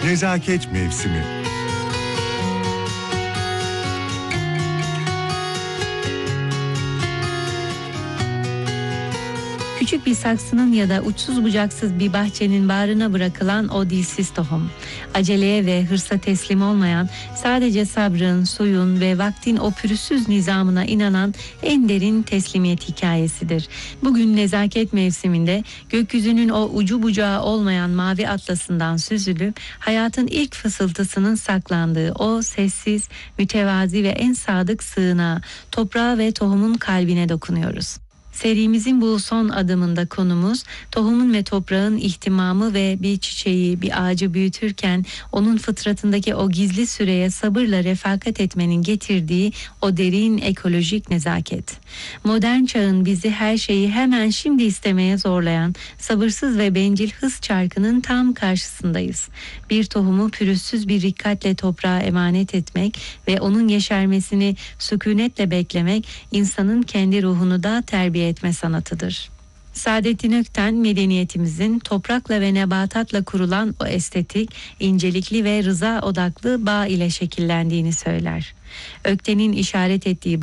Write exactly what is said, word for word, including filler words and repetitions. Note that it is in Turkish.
Nezaket mevsimi. Küçük bir saksının ya da uçsuz bucaksız bir bahçenin bağrına bırakılan o dilsiz tohum. Aceleye ve hırsa teslim olmayan, sadece sabrın, suyun ve vaktin o pürüzsüz nizamına inanan en derin teslimiyet hikayesidir. Bugün nezaket mevsiminde gökyüzünün o ucu bucağı olmayan mavi atlasından süzülüp hayatın ilk fısıltısının saklandığı o sessiz, mütevazi ve en sadık sığınağa, toprağa ve tohumun kalbine dokunuyoruz. Serimizin bu son adımında konumuz tohumun ve toprağın ihtimamı ve bir çiçeği, bir ağacı büyütürken onun fıtratındaki o gizli süreye sabırla refakat etmenin getirdiği o derin ekolojik nezaket. Modern çağın bizi her şeyi hemen şimdi istemeye zorlayan sabırsız ve bencil hız çarkının tam karşısındayız. Bir tohumu pürüzsüz bir rikkatle toprağa emanet etmek ve onun yeşermesini sükunetle beklemek insanın kendi ruhunu da terbiye etme sanatıdır. Saadettin Ökten, medeniyetimizin toprakla ve nebatatla kurulan o estetik, incelikli ve rıza odaklı bağ ile şekillendiğini söyler. Ökten'in işaret ettiği